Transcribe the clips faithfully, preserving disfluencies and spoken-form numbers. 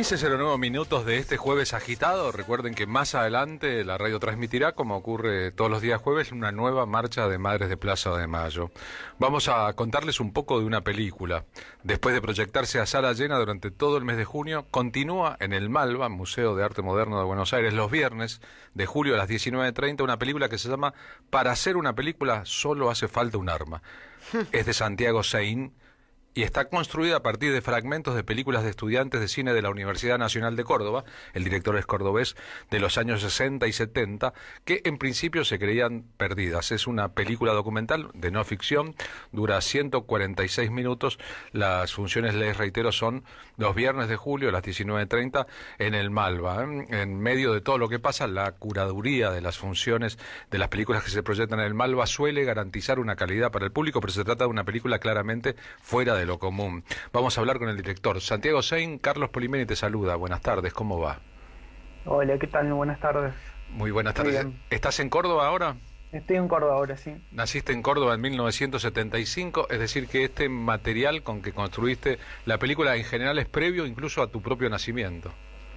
quince cero nueve minutos de este jueves agitado. Recuerden que más adelante la radio transmitirá, como ocurre todos los días jueves, una nueva marcha de Madres de Plaza de Mayo. Vamos a contarles un poco de una película. Después de proyectarse a sala llena durante todo el mes de junio, continúa en el Malva, Museo de Arte Moderno de Buenos Aires, los viernes de julio a las diecinueve treinta, una película que se llama Para hacer una película solo hace falta un arma. Es de Santiago Seín y está construida a partir de fragmentos de películas de estudiantes de cine de la Universidad Nacional de Córdoba. El director es cordobés, de los años sesenta y setenta, que en principio se creían perdidas. Es una película documental de no ficción, dura ciento cuarenta y seis minutos. Las funciones, les reitero, son los viernes de julio a las diecinueve treinta en el Malva, ¿eh? En medio de todo lo que pasa, la curaduría de las funciones de las películas que se proyectan en el Malva suele garantizar una calidad para el público, pero se trata de una película claramente fuera de lo común. Vamos a hablar con el director Santiago Seín. Carlos Polimeni te saluda. Buenas tardes, ¿cómo va? Hola, ¿qué tal? Buenas tardes. Muy buenas tardes. Muy ¿Estás en Córdoba ahora? Estoy en Córdoba ahora, sí. Naciste en Córdoba en mil novecientos setenta y cinco, es decir que este material con que construiste la película en general es previo incluso a tu propio nacimiento.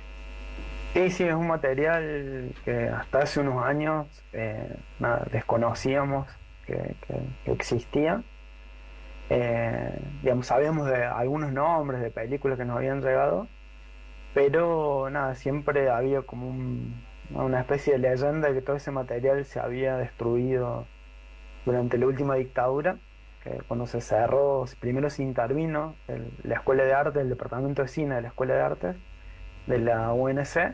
Sí, sí, es un material que hasta hace unos años eh, nada, desconocíamos que, que, que existía. Eh, digamos, sabíamos de algunos nombres de películas que nos habían llegado, pero nada, siempre había como un, una especie de leyenda de que todo ese material se había destruido durante la última dictadura, que cuando se cerró, primero se intervino el, la Escuela de Arte, el Departamento de Cine de la Escuela de Arte de la U N C,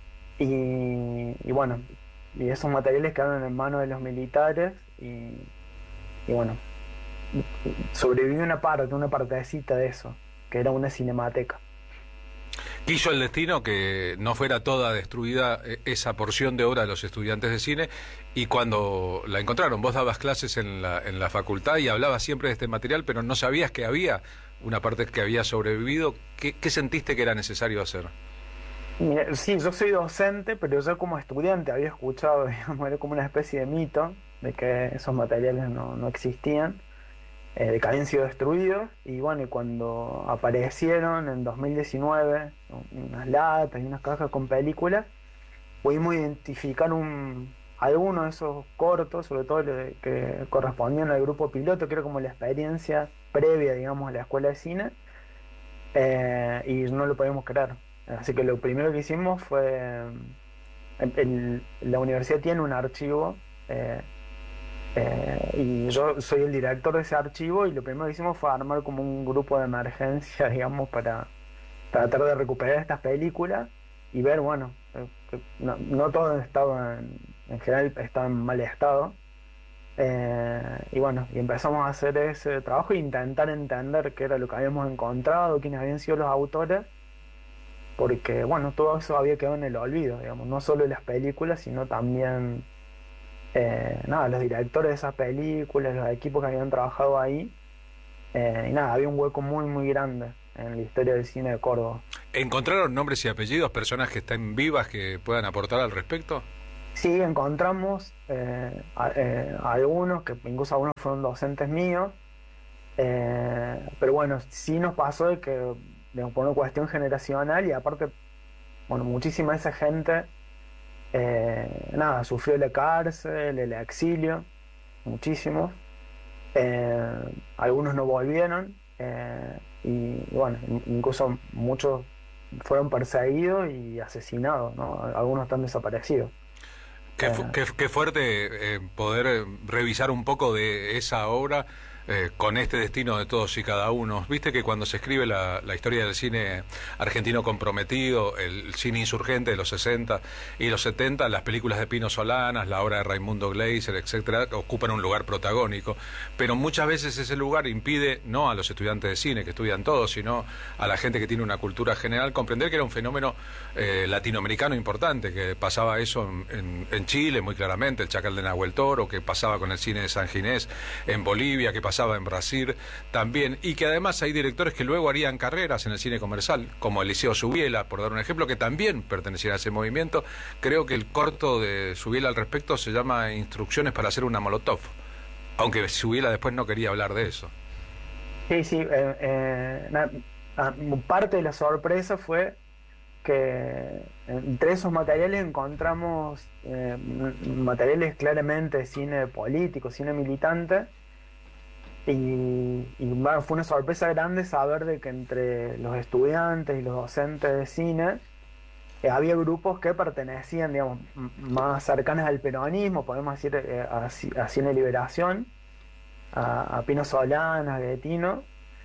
y, y bueno, y esos materiales quedaron en manos de los militares y, y bueno, sobrevivió una parte, una partecita de eso, que era una cinemateca. Quiso el destino que no fuera toda destruida esa porción de obra de los estudiantes de cine, y cuando la encontraron, vos dabas clases en la, en la facultad y hablabas siempre de este material, pero no sabías que había una parte que había sobrevivido. ¿Qué, qué sentiste que era necesario hacer? Mira, sí, yo soy docente, pero yo como estudiante había escuchado, digamos, era como una especie de mito de que esos materiales no, no existían, eh, de que habían sido destruidos, y bueno, y cuando aparecieron en dos mil diecinueve unas latas y unas cajas con películas, pudimos identificar un, algunos de esos cortos, sobre todo los que correspondían al grupo piloto, que era como la experiencia previa, digamos, a la escuela de cine, eh, y no lo podíamos creer. Así que lo primero que hicimos fue, el, el, la universidad tiene un archivo, eh, eh, y yo soy el director de ese archivo, y lo primero que hicimos fue armar como un grupo de emergencia, digamos, para tratar de recuperar estas películas y ver, bueno, eh, que no, no todo estaba en, en general estaba en mal estado, eh, y bueno, y empezamos a hacer ese trabajo e intentar entender qué era lo que habíamos encontrado, quiénes habían sido los autores, porque bueno, todo eso había quedado en el olvido, digamos, no solo las películas, sino también eh, nada, los directores de esas películas, los equipos que habían trabajado ahí, eh, y nada, había un hueco muy muy grande en la historia del cine de Córdoba. ¿Encontraron nombres y apellidos, personas que estén vivas que puedan aportar al respecto? Sí, encontramos eh, a, eh, algunos, que incluso algunos fueron docentes míos, eh, pero bueno, sí nos pasó de que, digamos, por una cuestión generacional, y aparte, bueno, muchísima de esa gente, eh, nada, sufrió la cárcel, el exilio, muchísimos, eh, algunos no volvieron, eh, y, y bueno, incluso muchos fueron perseguidos y asesinados, ¿no? Algunos están desaparecidos. Qué, fu qué, qué fuerte eh, poder eh, revisar un poco de esa obra eh, con este destino de todos y cada uno. Viste que cuando se escribe la, la historia del cine argentino comprometido, el cine insurgente de los sesenta y los setenta, las películas de Pino Solanas, la obra de Raimundo Gleiser, etcétera, ocupan un lugar protagónico, pero muchas veces ese lugar impide, no a los estudiantes de cine que estudian todos, sino a la gente que tiene una cultura general, comprender que era un fenómeno eh, latinoamericano importante, que pasaba eso en, en, en Chile muy claramente, el Chacal de Nahuel Toro, que pasaba con el cine de San Ginés en Bolivia, que pasaba en Brasil también, y que además hay directores que luego harían carreras en el cine comercial, como Eliseo Subiela, por dar un ejemplo, que también pertenecía a ese movimiento. Creo que el corto de Subiela al respecto se llama Instrucciones para hacer una Molotov, aunque Subiela después no quería hablar de eso. Sí, sí, eh, eh, na, na, parte de la sorpresa fue que entre esos materiales encontramos eh, materiales claramente de cine político, cine militante, y, y bueno, fue una sorpresa grande saber de que entre los estudiantes y los docentes de cine eh, había grupos que pertenecían, digamos, m- más cercanos al peronismo, podemos decir, eh, a, Ci- a Cine Liberación, a, a Pino Solana, a Guetino.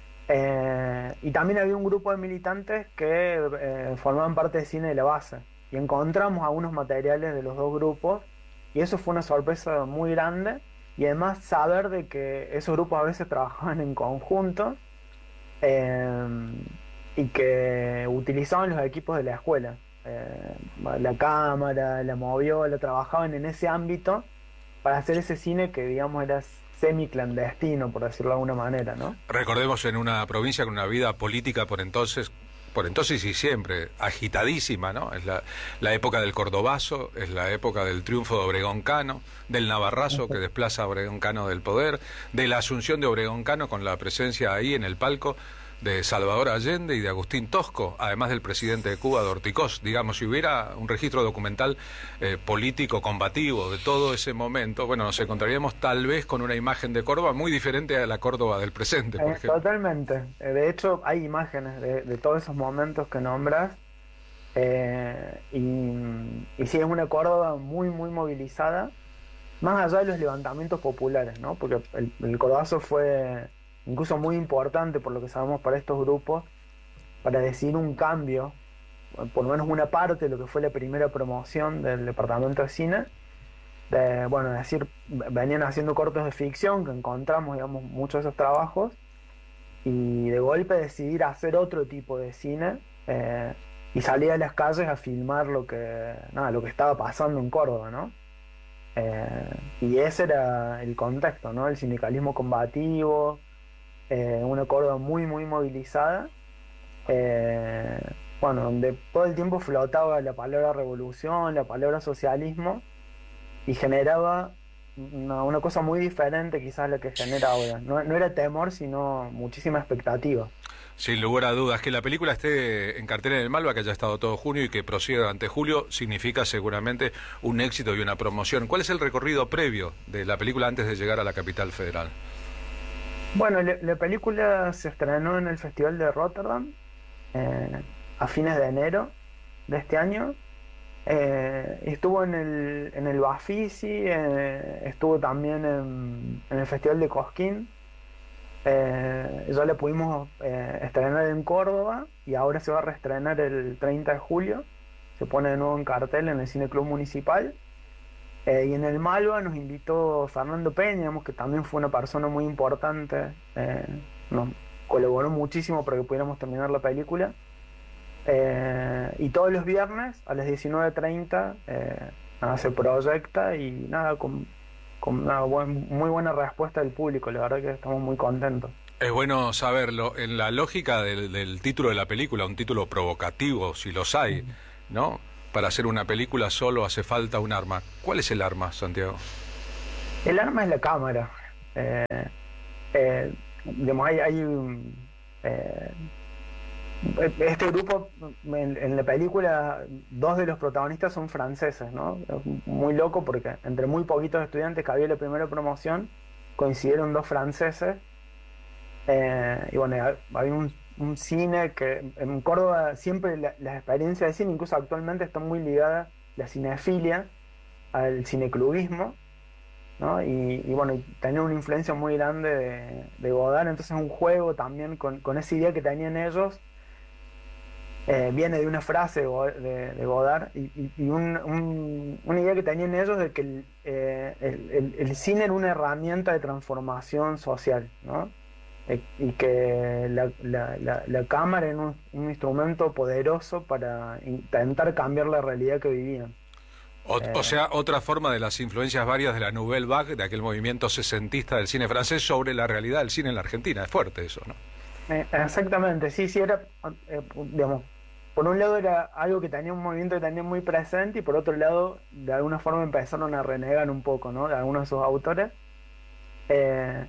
Eh, y también había un grupo de militantes que eh, formaban parte de Cine de la Base. Y encontramos algunos materiales de los dos grupos. Y eso fue una sorpresa muy grande. Y además saber de que esos grupos a veces trabajaban en conjunto eh, y que utilizaban los equipos de la escuela. Eh, la cámara, la moviola, trabajaban en ese ámbito para hacer ese cine que, digamos, era semi-clandestino, por decirlo de alguna manera, ¿no? Recordemos en una provincia con una vida política por entonces, por entonces y siempre, agitadísima, ¿no? Es la, la época del Cordobazo, es la época del triunfo de Obregón Cano, del Navarrazo que desplaza a Obregón Cano del poder, de la asunción de Obregón Cano con la presencia ahí en el palco de Salvador Allende y de Agustín Tosco, además del presidente de Cuba, de Ortigoz. Digamos, si hubiera un registro documental eh, político, combativo de todo ese momento, bueno, nos encontraríamos tal vez con una imagen de Córdoba muy diferente a la Córdoba del presente, por Eh, ejemplo. totalmente. Eh, de hecho, hay imágenes de, de todos esos momentos que nombras. eh, y, y sí, es una Córdoba muy, muy movilizada, más allá de los levantamientos populares, ¿no? Porque el, el Cordobazo fue incluso muy importante, por lo que sabemos, para estos grupos, para decidir un cambio, eh, por lo menos una parte de lo que fue la primera promoción del departamento de cine. De, bueno, es decir, v- venían haciendo cortos de ficción, que encontramos, digamos, muchos de esos trabajos, y de golpe decidir hacer otro tipo de cine, eh, y salir a las calles a filmar lo que, nada, lo que estaba pasando en Córdoba, ¿no? Eh, y ese era el contexto, ¿no? El sindicalismo combativo, eh, una Córdoba muy, muy movilizada, eh, bueno, donde todo el tiempo flotaba la palabra revolución, la palabra socialismo, y generaba una, una cosa muy diferente quizás a la que genera ahora. No, no era temor, sino muchísima expectativa. Sin lugar a dudas, que la película esté en cartelera en el Malva, que haya estado todo junio y que prosiga durante julio, significa seguramente un éxito y una promoción. ¿Cuál es el recorrido previo de la película antes de llegar a la capital federal? Bueno, la, la película se estrenó en el Festival de Rotterdam eh, a fines de enero de este año. Eh, estuvo en el, en el Bafisi, eh, estuvo también en, en el Festival de Cosquín. Eh, ya le pudimos eh, estrenar en Córdoba y ahora se va a reestrenar el treinta de julio. Se pone de nuevo en cartel en el Cine Club Municipal. Eh, y en el Malva nos invitó Fernando Peña, digamos, que también fue una persona muy importante. Eh, nos colaboró muchísimo para que pudiéramos terminar la película. Eh, y todos los viernes a las diecinueve treinta eh, nada, se proyecta y nada, con, con una buen- muy buena respuesta del público. La verdad que estamos muy contentos. Es bueno saberlo. En la lógica del, del título de la película, un título provocativo, si los hay, ¿no? Para hacer una película solo hace falta un arma. ¿Cuál es el arma, Santiago? El arma es la cámara. Eh, eh, digamos, hay, hay un, eh, este grupo, en, en la película, dos de los protagonistas son franceses, ¿no? Es muy loco porque entre muy poquitos estudiantes que había en la primera promoción, coincidieron dos franceses. Eh, y bueno, ha- había un, un cine que en Córdoba siempre la- las experiencias de cine, incluso actualmente, están muy ligadas la cinefilia al cineclubismo, ¿no? Y, y bueno, y tenía una influencia muy grande de, de Godard, entonces un juego también con, con esa idea que tenían ellos. Eh, viene de una frase de, Go- de- de Godard y, y- y un- un- una idea que tenían ellos de que el, eh, el- el- el cine era una herramienta de transformación social, ¿no? Eh, y que la, la- la- la cámara era un, un instrumento poderoso para intentar cambiar la realidad que vivían. O, o Eh, sea, otra forma de las influencias varias de la Nouvelle Vague, de aquel movimiento sesentista del cine francés sobre la realidad del cine en la Argentina. Es fuerte eso, ¿no? eh, exactamente, sí, sí, era, eh, digamos, por un lado era algo que tenía un movimiento que tenía muy presente y por otro lado, de alguna forma empezaron a renegar un poco, ¿no? De algunos de sus autores. Eh,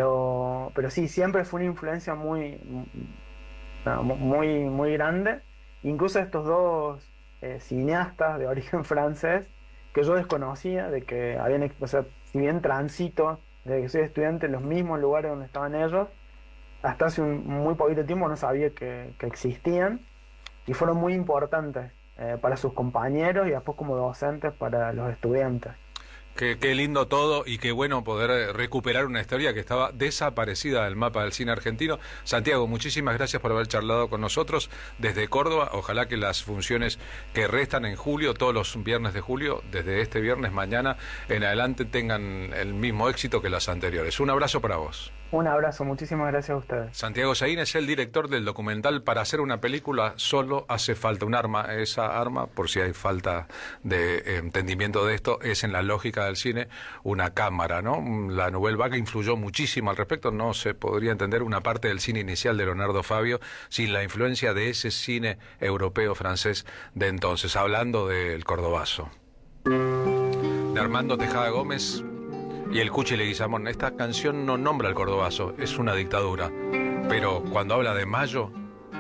pero, pero sí, siempre fue una influencia muy, nada, mu- muy, muy grande. Incluso estos dos eh, cineastas de origen francés, que yo desconocía, de que habían, ex- o sea, si bien transito desde que soy estudiante en los mismos lugares donde estaban ellos, hasta hace un muy poquito tiempo no sabía que, que existían y fueron muy importantes eh, para sus compañeros y después como docentes para los estudiantes. Qué, qué lindo todo y qué bueno poder eh, recuperar una historia que estaba desaparecida del mapa del cine argentino. Santiago, muchísimas gracias por haber charlado con nosotros desde Córdoba. Ojalá que las funciones que restan en julio, todos los viernes de julio, desde este viernes, mañana en adelante, tengan el mismo éxito que las anteriores. Un abrazo para vos. Un abrazo, muchísimas gracias a ustedes. Santiago Saín es el director del documental Para hacer una película solo hace falta un arma. Esa arma, por si hay falta de eh, entendimiento de esto, es en la lógica del cine una cámara, ¿no? La Nouvelle Vague influyó muchísimo al respecto. No se podría entender una parte del cine inicial de Leonardo Fabio sin la influencia de ese cine europeo francés de entonces. Hablando del Cordobazo. De Armando Tejada Gómez y el Cuchi Leguizamón. Esta canción no nombra al Cordobazo, es una dictadura. Pero cuando habla de Mayo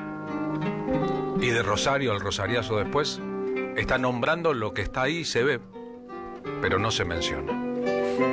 y de Rosario, el rosariazo después, está nombrando lo que está ahí y se ve, pero no se menciona.